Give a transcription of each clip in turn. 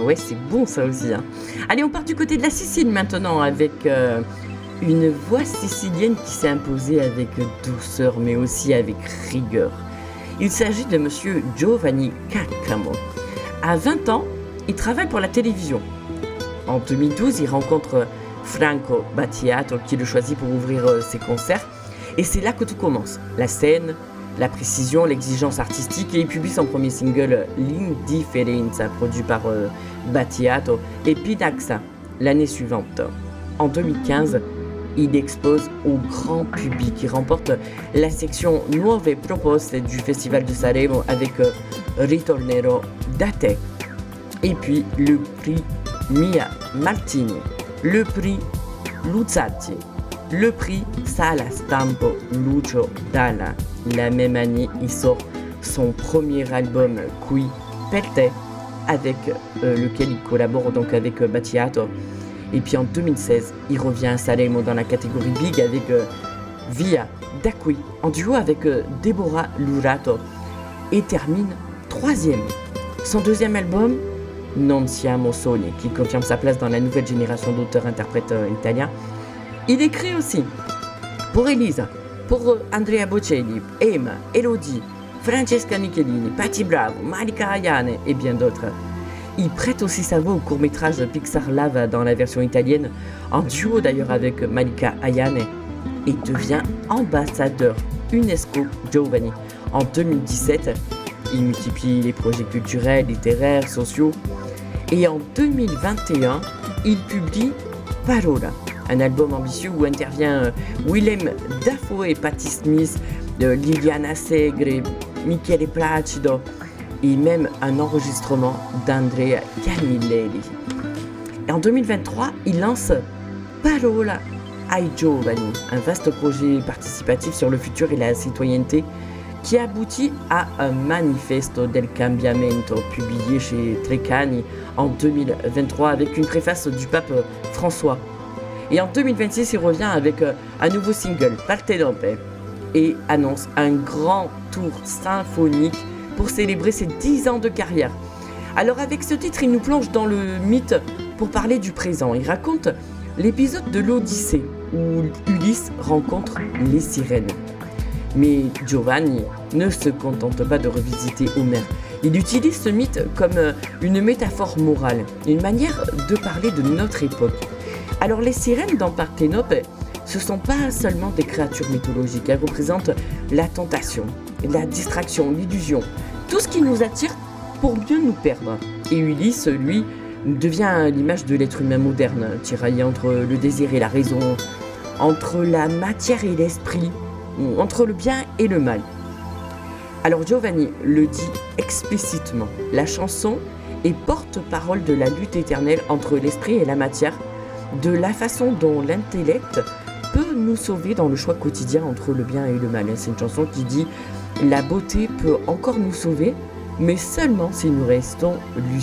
Ouais, c'est bon ça aussi. Hein. Allez, on part du côté de la Sicile maintenant avec une voix sicilienne qui s'est imposée avec douceur mais aussi avec rigueur. Il s'agit de monsieur Giovanni Caccamo. À 20 ans, il travaille pour la télévision. En 2012, il rencontre Franco Battiato qui le choisit pour ouvrir ses concerts. Et c'est là que tout commence. La scène, la précision, l'exigence artistique. Et il publie son premier single L'Indifferenza, produit par Battiato et Pinaxa l'année suivante. En 2015, il expose au grand public. Il remporte la section Nuove Proposte du Festival de Sanremo avec Ritornerò da te. Et puis le prix Mia Martini, le prix Luzzati, le prix Sala Stampo Lucio Dalla. La même année, il sort son premier album Qui per te, avec lequel il collabore donc avec Battiato. Et puis en 2016, il revient à Sanremo dans la catégorie Big avec Via da qui, en duo avec Deborah Lurato, et termine 3e. Son deuxième album, Non siamo soli, qui confirme sa place dans la nouvelle génération d'auteurs-interprètes italiens. Il écrit aussi pour Elisa, pour Andrea Bocelli, Emma, Elodie, Francesca Michelini, Patti Bravo, Malika Ayane et bien d'autres. Il prête aussi sa voix au court-métrage Pixar Lava dans la version italienne, en duo d'ailleurs avec Malika Ayane, et devient ambassadeur UNESCO Giovanni. En 2017, il multiplie les projets culturels, littéraires, sociaux, et en 2021, il publie Parola, un album ambitieux où intervient Willem Dafoe et Patti Smith, Liliana Segre, Michele Placido, et même un enregistrement d'Andrea Camilleri. Et en 2023, il lance Parola ai Giovani, un vaste projet participatif sur le futur et la citoyenneté qui aboutit à un Manifesto del Cambiamento publié chez Treccani en 2023 avec une préface du pape François. Et en 2026, il revient avec un nouveau single, Partenope, et annonce un grand tour symphonique pour célébrer ses 10 ans de carrière. Alors avec ce titre, il nous plonge dans le mythe pour parler du présent. Il raconte l'épisode de l'Odyssée où Ulysse rencontre les sirènes. Mais Giovanni ne se contente pas de revisiter Homère. Il utilise ce mythe comme une métaphore morale, une manière de parler de notre époque. Alors les sirènes dans Partenope, ce ne sont pas seulement des créatures mythologiques, elles représentent la tentation, la distraction, l'illusion, tout ce qui nous attire pour mieux nous perdre. Et Ulysse, lui, devient l'image de l'être humain moderne, tiraillé entre le désir et la raison, entre la matière et l'esprit, entre le bien et le mal. Alors Giovanni le dit explicitement, la chanson est porte-parole de la lutte éternelle entre l'esprit et la matière, de la façon dont l'intellect peut nous sauver dans le choix quotidien entre le bien et le mal. C'est une chanson qui dit « La beauté peut encore nous sauver, mais seulement si nous restons lucides ».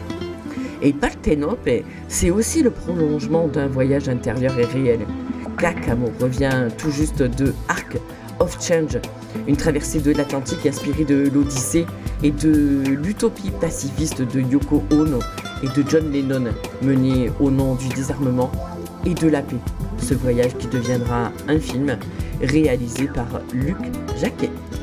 Et Partenope, c'est aussi le prolongement d'un voyage intérieur et réel. Caccamo revient tout juste de Arc of Change, une traversée de l'Atlantique inspirée de l'Odyssée et de l'utopie pacifiste de Yoko Ono et de John Lennon, menée au nom du désarmement et de la paix. Ce voyage qui deviendra un film réalisé par Luc Jacquet.